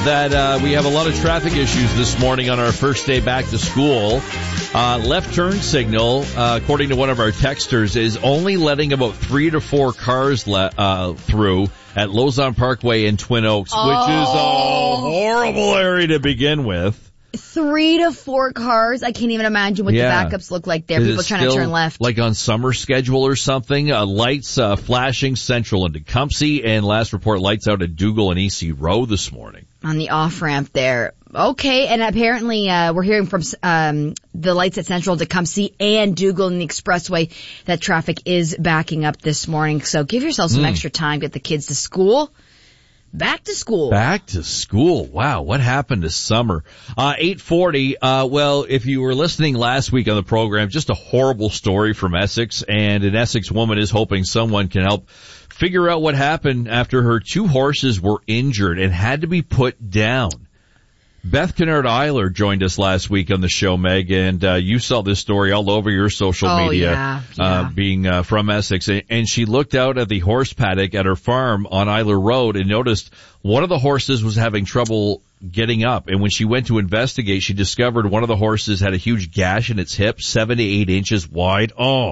that we have a lot of traffic issues this morning on our first day back to school. Left turn signal, according to one of our texters, is only letting about 3 to 4 cars through at Lausanne Parkway in Twin Oaks, which is a horrible area to begin with. 3 to 4 cars. I can't even imagine what the backups look like there. People trying to turn left. Like on summer schedule or something. Lights flashing central into Tecumseh, and last report lights out at Dougal and EC Row this morning. On the off-ramp there. Okay, and apparently we're hearing from the lights at Central, Tecumseh, and Dougal and the Expressway that traffic is backing up this morning. So give yourself some extra time, get the kids to school. Back to school. Back to school. Wow, what happened this summer? 8:40. Well, if you were listening last week on the program, just a horrible story from Essex, and an Essex woman is hoping someone can help figure out what happened after her 2 horses were injured and had to be put down. Beth Kennard-Eiler joined us last week on the show, Meg, and you saw this story all over your social media, being from Essex. And she looked out at the horse paddock at her farm on Eiler Road and noticed one of the horses was having trouble getting up. And when she went to investigate, she discovered one of the horses had a huge gash in its hip, 7 to 8 inches wide.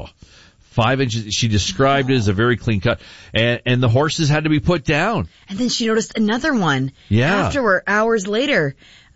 5 inches. She described it as a very clean cut. And the horses had to be put down. And then she noticed another one. Yeah. Afterward, hours later.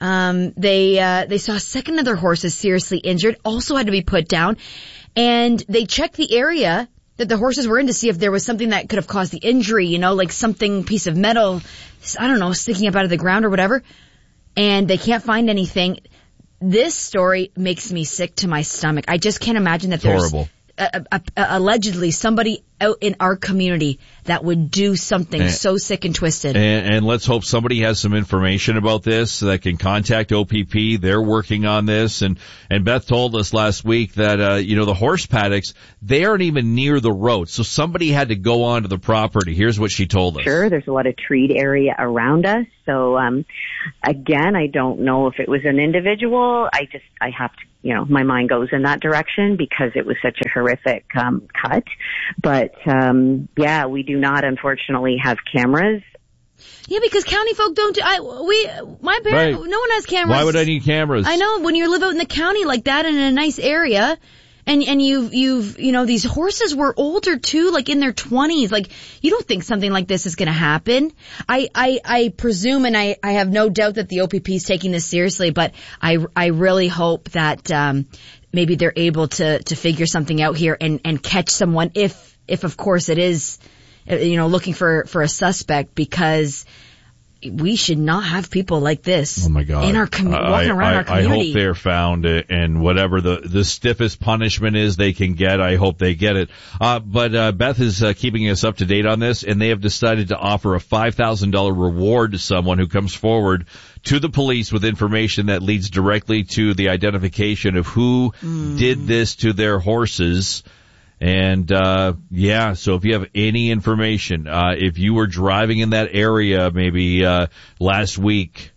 They saw a second of their horses seriously injured, also had to be put down. And they checked the area that the horses were in to see if there was something that could have caused the injury, like something, piece of metal, I don't know, sticking up out of the ground or whatever. And they can't find anything. This story makes me sick to my stomach. I just can't imagine that there's horrible. Allegedly somebody out in our community that would do something so sick and twisted. And let's hope somebody has some information about this that can contact OPP. They're working on this. And Beth told us last week that, the horse paddocks, they aren't even near the road. So somebody had to go onto the property. Here's what she told us. Sure, there's a lot of treed area around us. So, again, I don't know if it was an individual. I have to, my mind goes in that direction because it was such a horrific cut. But we do not unfortunately have cameras. Yeah, because county folk don't my parents, right. No one has cameras. Why would I need cameras? I know, when you live out in the county like that in a nice area, and you've these horses were older too, like in their 20s, like you don't think something like this is going to happen. I presume, and I have no doubt that the OPP is taking this seriously, but I really hope that maybe they're able to figure something out here and catch someone if of course it is, looking for a suspect, because we should not have people like this. Oh my God. In our walking around our community. I hope they're found, and whatever the stiffest punishment is they can get, I hope they get it. But Beth is keeping us up to date on this, and they have decided to offer a $5,000 reward to someone who comes forward to the police with information that leads directly to the identification of who did this to their horses. And, so if you have any information, if you were driving in that area maybe, last week,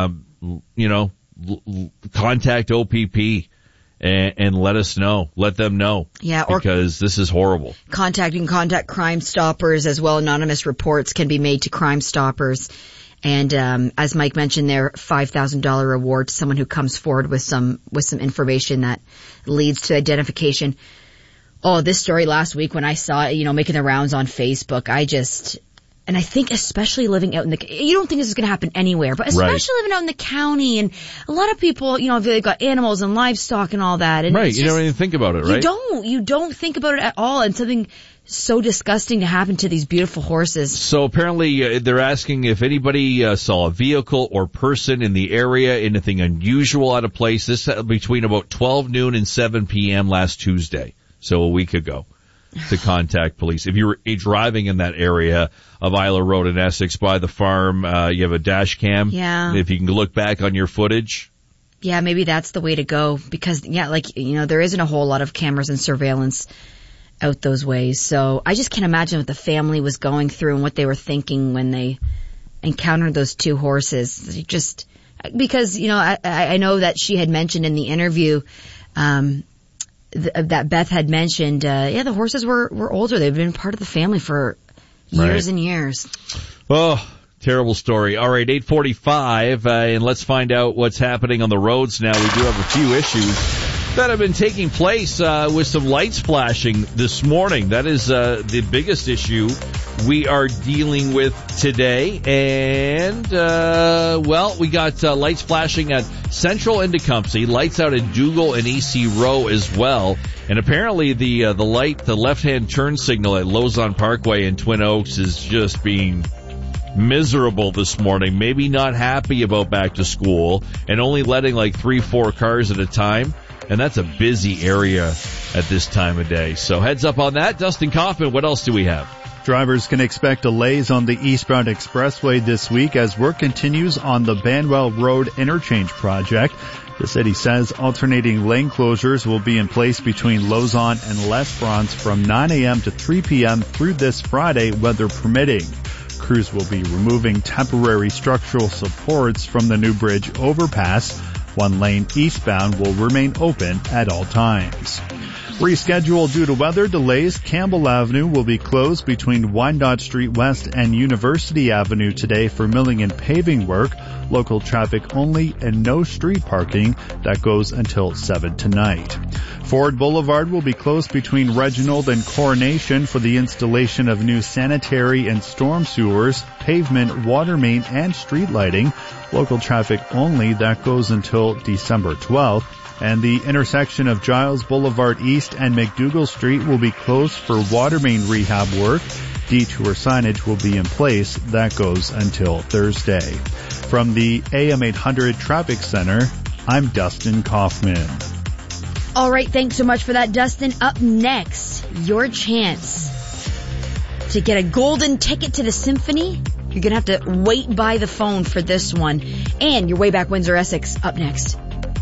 contact OPP and let us know. Let them know. Yeah. Because this is horrible. Contact Crime Stoppers as well. Anonymous reports can be made to Crime Stoppers. And, as Mike mentioned there, $5,000 reward to someone who comes forward with some information that leads to identification. Oh, this story last week when I saw it, making the rounds on Facebook, and I think especially living out in you don't think this is going to happen anywhere, but especially living out in the county, and a lot of people, they've got animals and livestock and all that. And right. You don't even think about it, right? You don't think about it at all. And something so disgusting to happen to these beautiful horses. So apparently they're asking if anybody saw a vehicle or person in the area, anything unusual out of place. This between about 12 noon and 7 p.m. last Tuesday. So a week ago, to contact police. If you were driving in that area of Eiler Road in Essex by the farm, you have a dash cam. Yeah. If you can look back on your footage. Yeah, maybe that's the way to go, because there isn't a whole lot of cameras and surveillance out those ways. So I just can't imagine what the family was going through and what they were thinking when they encountered those 2 horses. Just because, I know that she had mentioned in the interview, that Beth had mentioned, the horses were older. They've been part of the family for years and years. Oh, Terrible story. All right, 8:45, and let's find out what's happening on the roads now. We do have a few issues that have been taking place with some lights flashing this morning. That is the biggest issue we are dealing with today. And, we got lights flashing at Central and Tecumseh, lights out at Dougal and EC Row as well. And apparently the left-hand turn signal at Lausanne Parkway in Twin Oaks is just being miserable this morning. Maybe not happy about back to school and only letting like 3-4 cars at a time. And that's a busy area at this time of day. So heads up on that. Dustin Kaufman, what else do we have? Drivers can expect delays on the eastbound expressway this week as work continues on the Banwell Road interchange project. The city says alternating lane closures will be in place between Lausanne and Les France from 9 a.m. to 3 p.m. through this Friday, weather permitting. Crews will be removing temporary structural supports from the new bridge overpass. One lane eastbound will remain open at all times. Rescheduled due to weather delays, Campbell Avenue will be closed between Wyandotte Street West and University Avenue today for milling and paving work. Local traffic only and no street parking. That goes until 7 tonight. Ford Boulevard will be closed between Reginald and Coronation for the installation of new sanitary and storm sewers, pavement, water main, and street lighting. Local traffic only. That goes until December 12th. And the intersection of Giles Boulevard East and McDougall Street will be closed for water main rehab work. Detour signage will be in place. That goes until Thursday. From the AM 800 Traffic Center, I'm Dustin Kaufman. All right, thanks so much for that, Dustin. Up next, your chance to get a golden ticket to the symphony. You're going to have to wait by the phone for this one. And your way back Windsor Essex up next.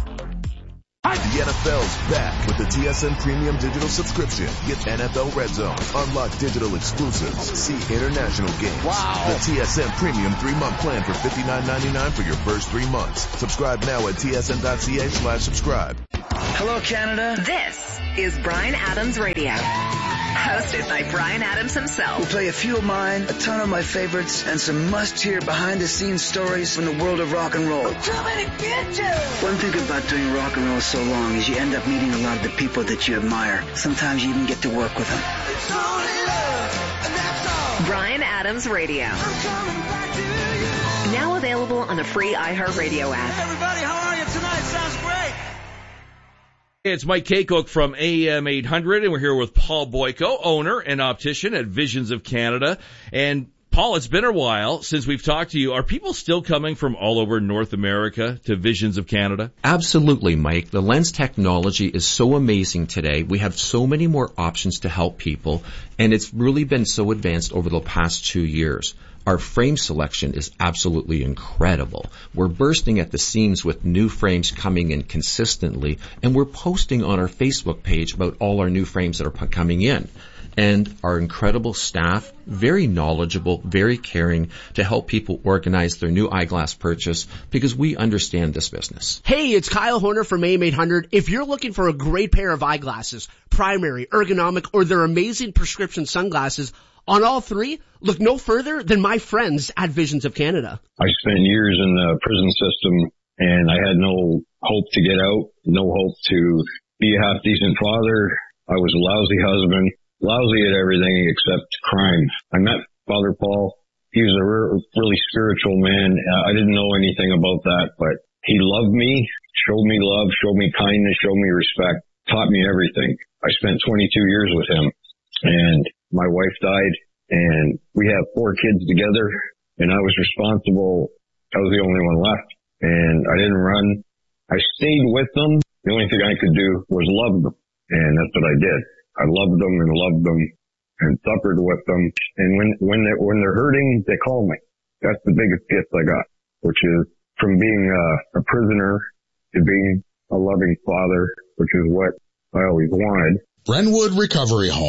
The NFL's back with the TSN Premium Digital Subscription. Get NFL Red Zone, unlock digital exclusives, see international games. Wow. The TSN Premium 3-month plan for $59.99 for your first 3 months. Subscribe now at tsn.ca/subscribe. Hello, Canada. This is Bryan Adams Radio. Hosted by Bryan Adams himself. We'll play a few of mine, a ton of my favorites, and some must-hear behind-the-scenes stories from the world of rock and roll. I'm coming to get you! One thing about doing rock and roll so long is you end up meeting a lot of the people that you admire. Sometimes you even get to work with them. It's only love, and that's all. Bryan Adams Radio. I'm coming back to you. Now available on the free iHeartRadio app. Hey everybody, how are you tonight? Sounds great. It's Mike Kaycook from AM 800, and we're here with Paul Boyko, owner and optician at Visions of Canada. And Paul, it's been a while since we've talked to you. Are people still coming from all over North America to Visions of Canada? Absolutely, Mike. The lens technology is so amazing today. We have so many more options to help people, and it's really been so advanced over the past 2 years. Our frame selection is absolutely incredible. We're bursting at the seams with new frames coming in consistently, and we're posting on our Facebook page about all our new frames that are coming in. And our incredible staff, very knowledgeable, very caring to help people organize their new eyeglass purchase because we understand this business. Hey, it's Kyle Horner from AM 800. If you're looking for a great pair of eyeglasses, primary, ergonomic, or their amazing prescription sunglasses, on all three, look no further than my friends at Visions of Canada. I spent years in the prison system, and I had no hope to get out, no hope to be a half-decent father. I was a lousy husband, lousy at everything except crime. I met Father Paul. He was a really spiritual man. I didn't know anything about that, but he loved me, showed me love, showed me kindness, showed me respect, taught me everything. I spent 22 years with him, and my wife died, and we have 4 kids together, and I was responsible. I was the only one left, and I didn't run. I stayed with them. The only thing I could do was love them, and that's what I did. I loved them and suffered with them. And when they're hurting, they call me. That's the biggest gift I got, which is from being a prisoner to being a loving father, which is what I always wanted. Brentwood Recovery Home.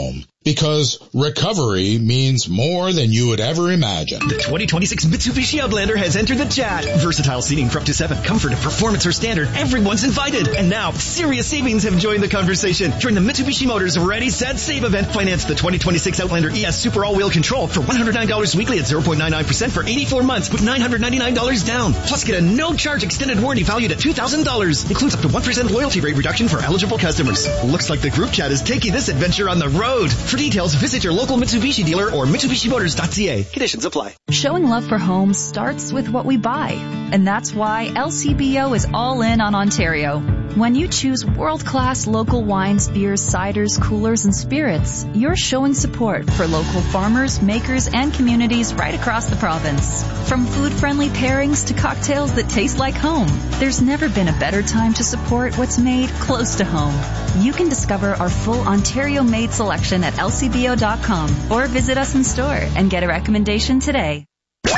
because recovery means more than you would ever imagine. The 2026 Mitsubishi Outlander has entered the chat. Versatile seating for up to 7, comfort and performance are standard. Everyone's invited. And now, serious savings have joined the conversation. Join the Mitsubishi Motors Ready, Set, Save event. Finance the 2026 Outlander ES Super All-Wheel Control for $109 weekly at 0.99% for 84 months with $999 down. Plus, get a no-charge extended warranty valued at $2,000. Includes up to 1% loyalty rate reduction for eligible customers. Looks like the group chat is taking this adventure on the road. For details, visit your local Mitsubishi dealer or MitsubishiMotors.ca. Conditions apply. Showing love for homes starts with what we buy. And that's why LCBO is all in on Ontario. When you choose world-class local wines, beers, ciders, coolers, and spirits, you're showing support for local farmers, makers, and communities right across the province. From food-friendly pairings to cocktails that taste like home, there's never been a better time to support what's made close to home. You can discover our full Ontario-made selection at lcbo.com or visit us in store and get a recommendation today.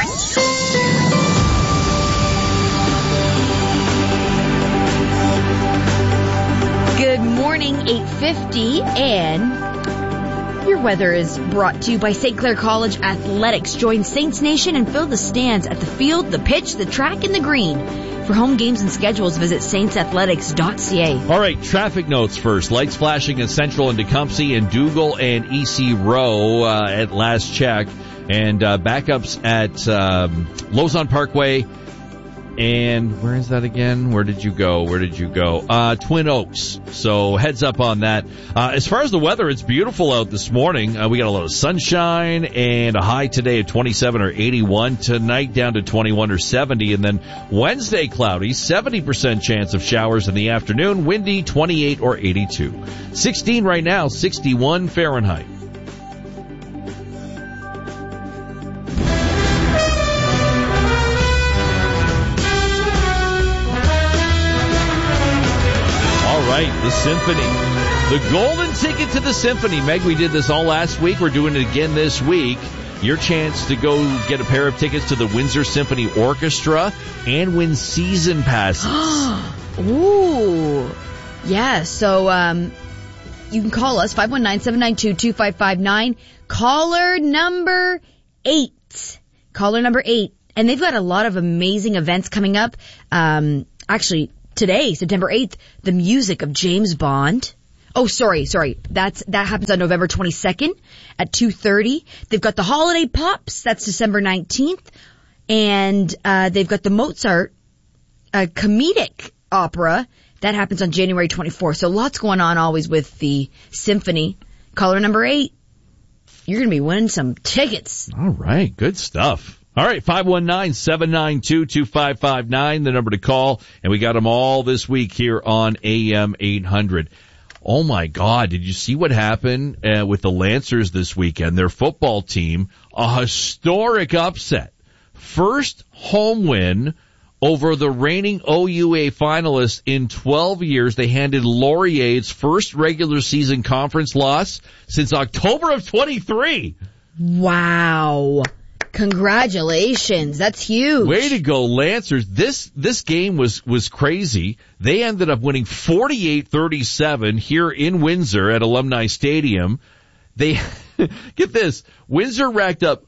Good morning, 8:50, and your weather is brought to you by St. Clair College Athletics. Join Saints Nation and fill the stands at the field, the pitch, the track, and the green. For home games and schedules, visit saintsathletics.ca. All right, traffic notes first. Lights flashing in Central and Tecumseh and Dougal and EC Row at last check. And backups at Lausanne Parkway. And where is that again? Where did you go? Twin Oaks. So heads up on that. As far as the weather, it's beautiful out this morning. We got a lot of sunshine and a high today of 27 or 81. Tonight down to 21 or 70. And then Wednesday cloudy, 70% chance of showers in the afternoon. Windy, 28 or 82. 16 right now, 61 Fahrenheit. The Symphony. The golden ticket to the Symphony. Meg, we did this all last week. We're doing it again this week. Your chance to go get a pair of tickets to the Windsor Symphony Orchestra and win season passes. Ooh. Yeah, so you can call us, 519-792-2559. Caller number 8. And they've got a lot of amazing events coming up. Actually, today, September 8th, the music of James Bond. Oh, sorry. That happens on November 22nd at 2:30. They've got the Holiday Pops. That's December 19th. And they've got the Mozart comedic opera. That happens on January 24th. So lots going on always with the symphony. Caller number 8. You're going to be winning some tickets. All right. Good stuff. All right, 519-792-2559, the number to call, and we got them all this week here on AM 800. Oh my God, did you see what happened with the Lancers this weekend? Their football team, a historic upset. First home win over the reigning OUA finalists in 12 years. They handed Laurier its first regular season conference loss since October of 23. Wow. Congratulations. That's huge. Way to go, Lancers. This game was crazy. They ended up winning 48-37 here in Windsor at Alumni Stadium. They, get this, Windsor racked up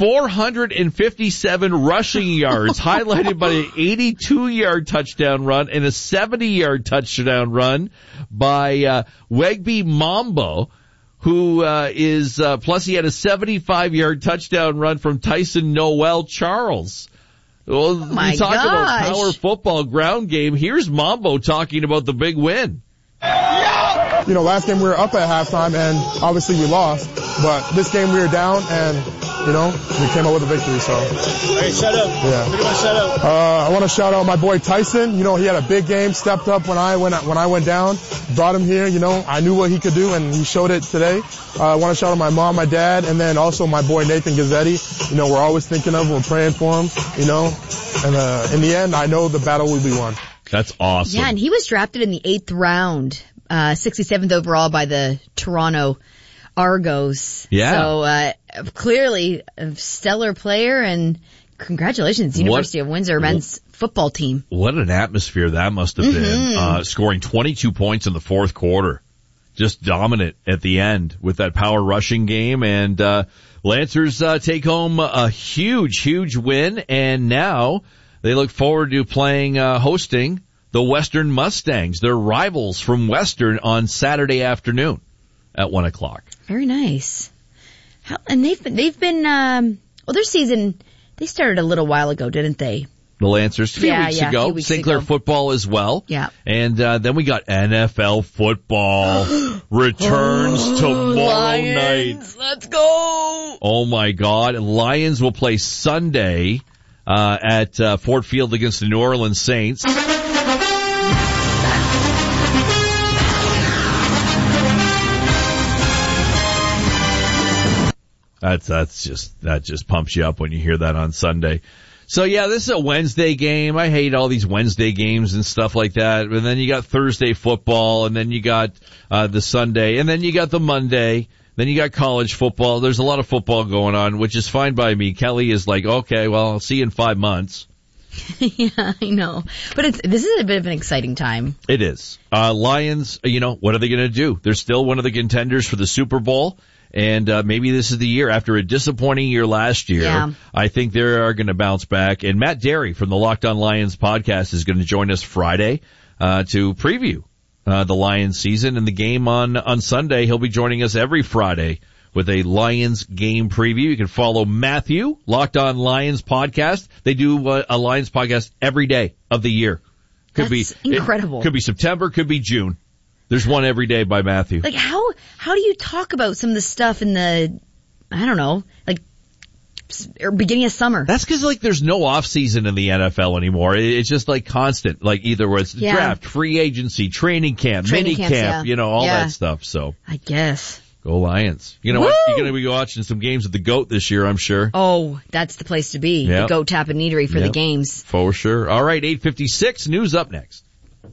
457 rushing yards, highlighted by an 82-yard touchdown run and a 70-yard touchdown run by Wegby Mambo, who plus he had a 75-yard touchdown run from Tyson Noel Charles. Well, we talk about power football ground game. Here's Mambo talking about the big win. You know, last game we were up at halftime, and obviously we lost. But this game we were down, and, you know, we came out with a victory, so. Hey, shout out. Yeah. Who do you want to shout out? I want to shout out my boy Tyson. You know, he had a big game, stepped up when I went down, brought him here, you know. I knew what he could do, and he showed it today. I want to shout out my mom, my dad, and then also my boy Nathan Gazzetti. You know, we're always thinking of him, we're praying for him, you know. And in the end, I know the battle will be won. That's awesome. Yeah, and he was drafted in the 8th round. 67th overall by the Toronto Argos. Yeah. So, clearly a stellar player, and congratulations, University of Windsor men's football team. What an atmosphere that must have been, scoring 22 points in the fourth quarter. just dominant at the end with that power rushing game. And Lancers take home a huge win, and now they look forward to playing hosting the Western Mustangs, their rivals from Western, on Saturday afternoon at 1:00. Very nice. And they've been well, their season, they started a little while ago, didn't they? The Lancers, a few weeks ago. St. Clair football as well. Yeah. And then we got NFL football returns tomorrow night. Let's go. Oh my God. Lions will play Sunday at Ford Field against the New Orleans Saints. That just pumps you up when you hear that on Sunday. So yeah, this is a Wednesday game. I hate all these Wednesday games and stuff like that. And then you got Thursday football, and then you got the Sunday, and then you got the Monday, then you got college football. There's a lot of football going on, which is fine by me. Kelly is like, okay, well, I'll see you in 5 months. Yeah, I know. But this is a bit of an exciting time. It is. Lions, what are they going to do? They're still one of the contenders for the Super Bowl. And maybe this is the year, after a disappointing year last year. Yeah. I think they are going to bounce back. And Matt Derry from the Locked On Lions podcast is going to join us Friday to preview the Lions season and the game on Sunday. He'll be joining us every Friday with a Lions game preview. You can follow Matthew, Locked On Lions podcast. They do a Lions podcast every day of the year. That's incredible. Could be September, could be June. There's one every day by Matthew. Like how do you talk about some of the stuff in the, I don't know, like beginning of summer? That's because there's no off season in the NFL anymore. It's just constant, either where it's draft, free agency, training camp, mini camp, all that stuff. So I guess. Go Lions. You know what? You're going to be watching some games at the GOAT this year, I'm sure. Oh, that's the place to be. Yep. The GOAT Tap and Eatery for the games. For sure. All right, 8:56 news up next.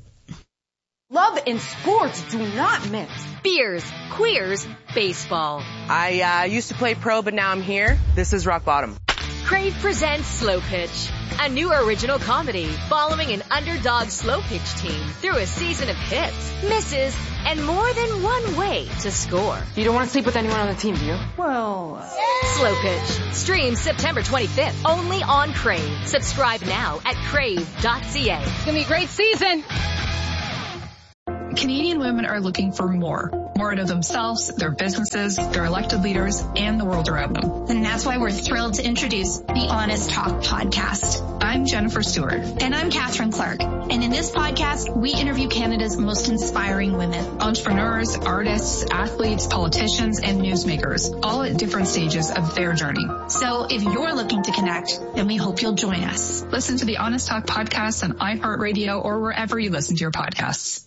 Love and sports do not mix. Beers, queers, baseball. I used to play pro, but now I'm here. This is rock bottom. Crave presents Slow Pitch, a new original comedy following an underdog slow pitch team through a season of hits, misses, and more than one way to score. You don't want to sleep with anyone on the team, do you? Well, Slow Pitch streams September 25th only on Crave. Subscribe now at crave.ca. It's gonna be a great season. Canadian women are looking for more out of themselves, their businesses, their elected leaders, and the world around them. And that's why we're thrilled to introduce the Honest Talk podcast. I'm Jennifer Stewart. And I'm Catherine Clark. And in this podcast, we interview Canada's most inspiring women. Entrepreneurs, artists, athletes, politicians, and newsmakers, all at different stages of their journey. So if you're looking to connect, then we hope you'll join us. Listen to the Honest Talk podcast on iHeartRadio or wherever you listen to your podcasts.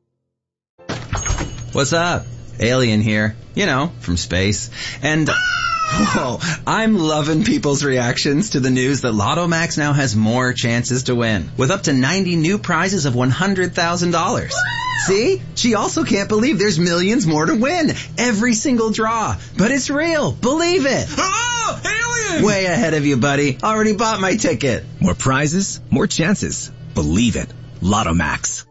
What's up? Alien here. From space. And I'm loving people's reactions to the news that Lotto Max now has more chances to win, with up to 90 new prizes of $100,000. See? She also can't believe there's millions more to win. Every single draw. But it's real. Believe it. Oh, alien! Way ahead of you, buddy. Already bought my ticket. More prizes, more chances. Believe it. Lotto Max.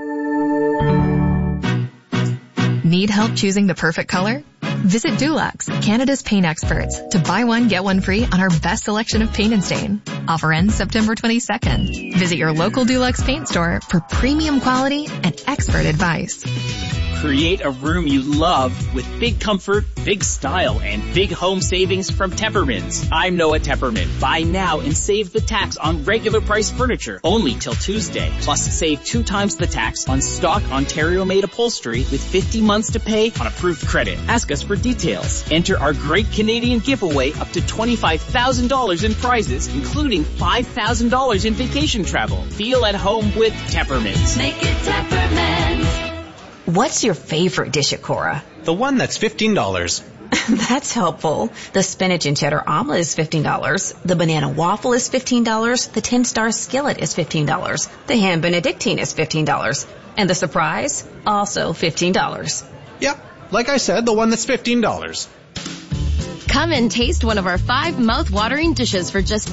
Need help choosing the perfect color? Visit Dulux, Canada's paint experts, to buy one, get one free on our best selection of paint and stain. Offer ends September 22nd. Visit your local Dulux paint store for premium quality and expert advice. Create a room you love with big comfort, big style, and big home savings from Teppermans. I'm Noah Tepperman. Buy now and save the tax on regular price furniture only till Tuesday. Plus save 2 times the tax on stock Ontario-made upholstery with 50 months to pay on approved credit. Ask us for details. Enter our great Canadian giveaway up to $25,000 in prizes, including $5,000 in vacation travel. Feel at home with Teppermans. Make it Teppermans. What's your favorite dish at Cora? The one that's $15. That's helpful. The spinach and cheddar omelet is $15. The banana waffle is $15. The 10-star skillet is $15. The ham benedictine is $15. And the surprise? Also $15. Yep. Like I said, the one that's $15. Come and taste one of our 5 mouth-watering dishes for just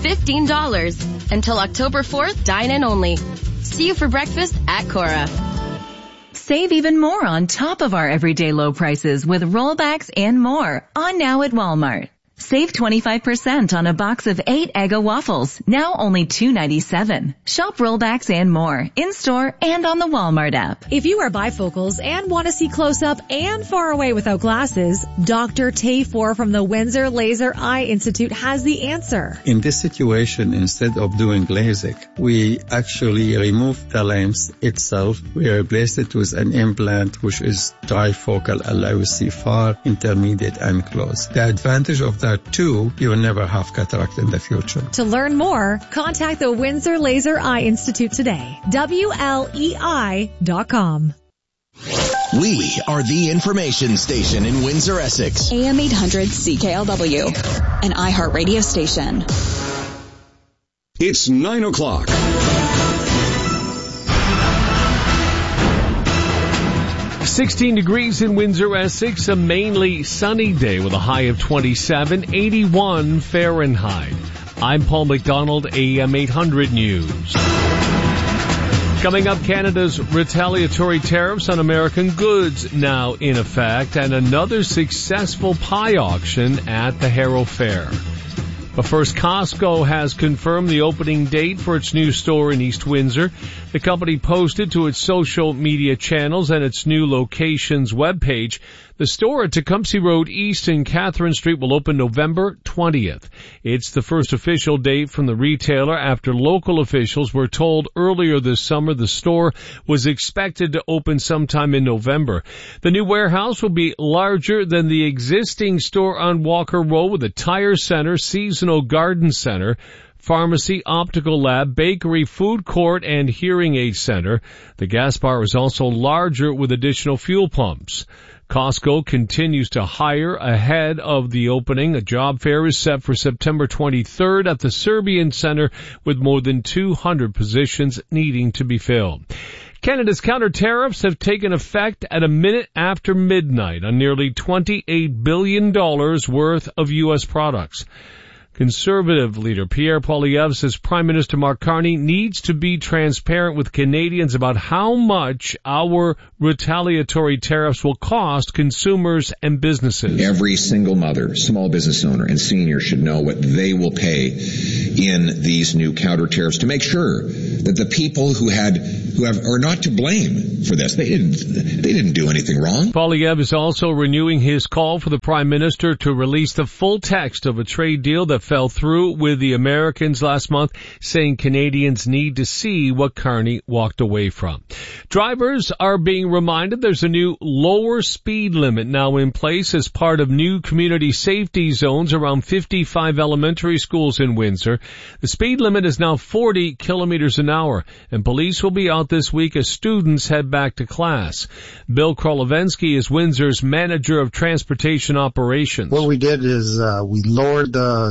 $15. Until October 4th, dine in only. See you for breakfast at Cora. Save even more on top of our everyday low prices with rollbacks and more on now at Walmart. Save 25% on a box of 8 Eggo waffles, now only $2.97. Shop rollbacks and more, in-store and on the Walmart app. If you are bifocals and want to see close up and far away without glasses, Dr. Tayfor from the Windsor Laser Eye Institute has the answer. In this situation, instead of doing LASIK, we actually remove the lens itself. We replace it with an implant which is trifocal, allows you to see far, intermediate and close. The advantage of that too, you will never have cataract in the future. To learn more, contact the Windsor Laser Eye Institute today. WLEI.com. We are the information station in Windsor, Essex. AM 800 CKLW, an iHeartRadio station. It's 9 o'clock. .16 degrees in Windsor, Essex, a mainly sunny day with a high of 27, 81 Fahrenheit. I'm Paul McDonald, AM 800 News. Coming up, Canada's retaliatory tariffs on American goods now in effect, and another successful pie auction at the Harrow Fair. But first, Costco has confirmed the opening date for its new store in East Windsor. The company posted to its social media channels and its new location's webpage. The store at Tecumseh Road East and Catherine Street will open November 20th. It's the first official date from the retailer after local officials were told earlier this summer the store was expected to open sometime in November. The new warehouse will be larger than the existing store on Walker Road with a tire center, seasonal garden center, pharmacy, optical lab, bakery, food court, and hearing aid center. The gas bar is also larger with additional fuel pumps. Costco continues to hire ahead of the opening. A job fair is set for September 23rd at the Serbian Center with more than 200 positions needing to be filled. Canada's counter tariffs have taken effect at a minute after midnight on nearly $28 billion worth of U.S. products. Conservative leader Pierre Poilievre says Prime Minister Mark Carney needs to be transparent with Canadians about how much our retaliatory tariffs will cost consumers and businesses. Every single mother, small business owner, and senior should know what they will pay in these new counter tariffs to make sure that the people who are not to blame for this. They didn't do anything wrong. Poilievre is also renewing his call for the Prime Minister to release the full text of a trade deal that fell through with the Americans last month, saying Canadians need to see what Carney walked away from. Drivers are being reminded there's a new lower speed limit now in place as part of new community safety zones around 55 elementary schools in Windsor. The speed limit is now 40 kilometers an hour, and police will be out this week as students head back to class. Bill Krolovensky is Windsor's manager of transportation operations. What we did is we lowered the